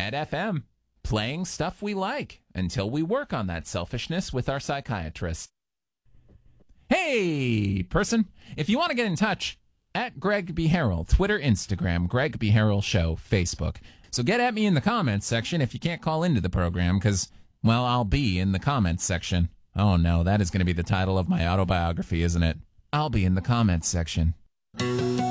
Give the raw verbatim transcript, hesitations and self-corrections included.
and F M, playing stuff we like until we work on that selfishness with our psychiatrist. Hey, person, if you want to get in touch, at Greg B. Harrell, Twitter, Instagram, Greg B. Harrell Show, Facebook. So get at me in the comments section if you can't call into the program, because, well, I'll be in the comments section. Oh, no, that is going to be the title of my autobiography, isn't it? I'll be in the comments section.